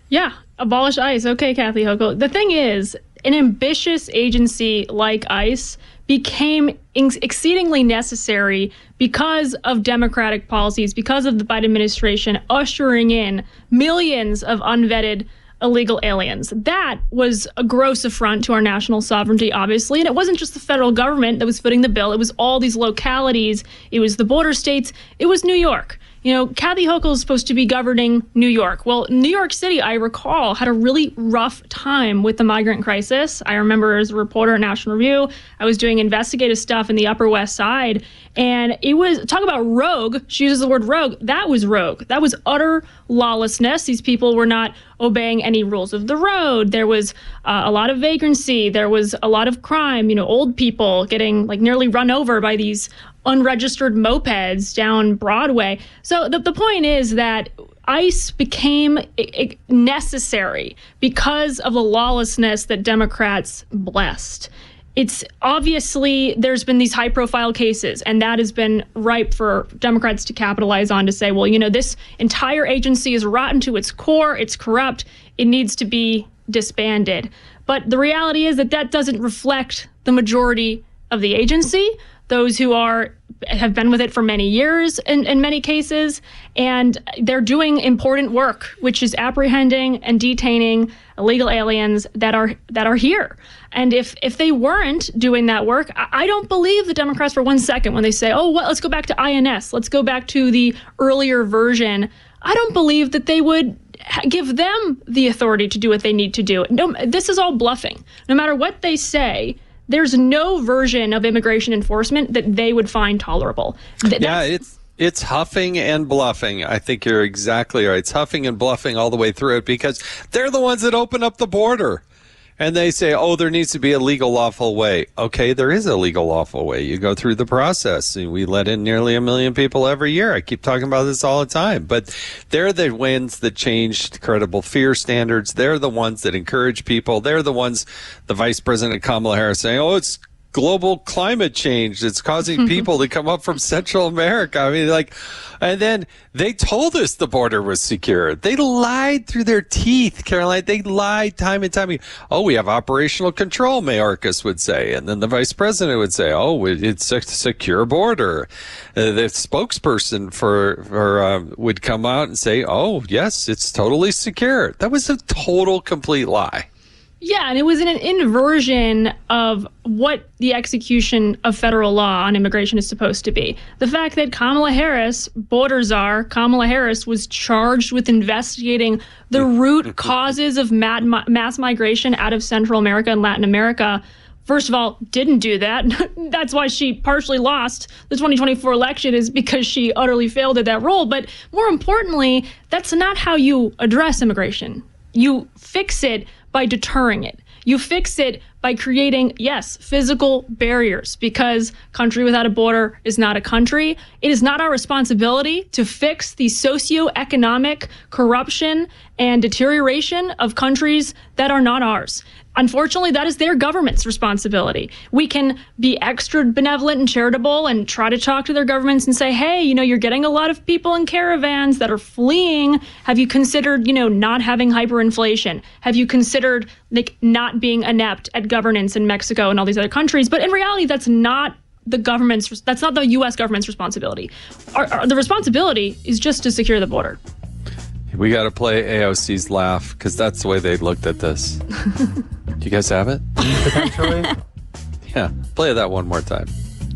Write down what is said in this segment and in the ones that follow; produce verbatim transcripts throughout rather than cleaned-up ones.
Yeah, abolish ICE. Okay, Kathy Hochul. The thing is, an ambitious agency like ICE became ex- exceedingly necessary because of Democratic policies, because of the Biden administration ushering in millions of unvetted illegal aliens. That was a gross affront to our national sovereignty, obviously. And it wasn't just the federal government that was footing the bill. It was all these localities. It was the border states. It was New York. You know, Kathy Hochul is supposed to be governing New York. Well, New York City, I recall, had a really rough time with the migrant crisis. I remember as a reporter at National Review, I was doing investigative stuff in the Upper West Side. And it was, talk about rogue, she uses the word rogue, that was rogue. That was utter lawlessness. These people were not obeying any rules of the road. There was uh, a lot of vagrancy. There was a lot of crime, you know, old people getting like nearly run over by these unregistered mopeds down Broadway. So the, the point is that ICE became I- I necessary because of the lawlessness that Democrats blessed. It's obviously there's been these high profile cases, and that has been ripe for Democrats to capitalize on to say, well, you know, this entire agency is rotten to its core. It's corrupt. It needs to be disbanded. But the reality is that that doesn't reflect the majority of the agency, those who are have been with it for many years in, in many cases, and they're doing important work, which is apprehending and detaining illegal aliens that are that are here. And if if they weren't doing that work, I, I don't believe the Democrats for one second when they say, oh, well, let's go back to I N S, let's go back to the earlier version. I don't believe that they would give them the authority to do what they need to do. No, this is all bluffing. No matter what they say, there's no version of immigration enforcement that they would find tolerable. Th- yeah, it's it's huffing and bluffing. I think you're exactly right. It's huffing and bluffing all the way through it because they're the ones that open up the border. And they say, oh, there needs to be a legal, lawful way. Okay, there is a legal, lawful way. You go through the process. We let in nearly a million people every year. I keep talking about this all the time. But they're the ones that changed credible fear standards. They're the ones that encourage people. They're the ones, the Vice President Kamala Harris saying, oh, it's global climate change that's causing people to come up from Central America. I mean, like, and then they told us the border was secure. They lied through their teeth, Caroline. They lied time and time again. Oh, we have operational control, Mayorkas would say. And then the vice president would say, oh, it's a secure border. Uh, the spokesperson for, for um, would come out and say, oh, yes, it's totally secure. That was a total, complete lie. Yeah, and it was an inversion of what the execution of federal law on immigration is supposed to be. The fact that Kamala Harris, border czar, Kamala Harris, was charged with investigating the root causes of mad, mass migration out of Central America and Latin America, first of all, didn't do that. That's why she partially lost the twenty twenty-four election, is because she utterly failed at that role. But more importantly, that's not how you address immigration. You fix it by deterring it. You fix it by creating, yes, physical barriers, because country without a border is not a country. It is not our responsibility to fix the socioeconomic corruption and deterioration of countries that are not ours. Unfortunately, that is their government's responsibility. We can be extra benevolent and charitable and try to talk to their governments and say, hey, you know, you're getting a lot of people in caravans that are fleeing. Have you considered, you know, not having hyperinflation? Have you considered like not being inept at governance in Mexico and all these other countries? But in reality, that's not the government's, that's not the U S government's responsibility. Our, our, the responsibility is just to secure the border. We got to play A O C's laugh because that's the way they looked at this. Do you guys have it? Potentially. Yeah, play that one more time.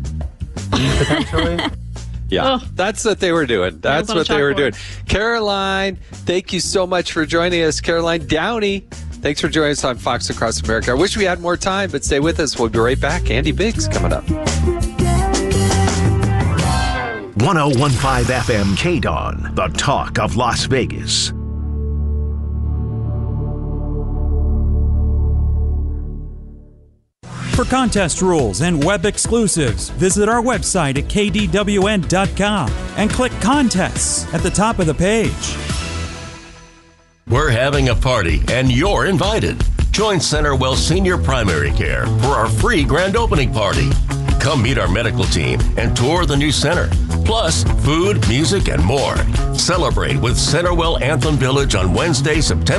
Potentially. Yeah, oh. That's what they were doing. That's what they were doing. Caroline, thank you so much for joining us. Caroline Downey, thanks for joining us on Fox Across America. I wish we had more time, but stay with us. We'll be right back. Andy Biggs coming up. one oh one point five F M K D O N, the talk of Las Vegas. For contest rules and web exclusives, visit our website at K D W N dot com and click Contests at the top of the page. We're having a party and you're invited. Join CenterWell Senior Primary Care for our free grand opening party. Come meet our medical team and tour the new center. Plus, food, music, and more. Celebrate with CenterWell Anthem Village on Wednesday, September